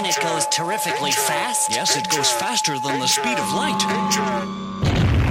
mean it goes terrifically fast? Yes, it goes faster than the speed of light.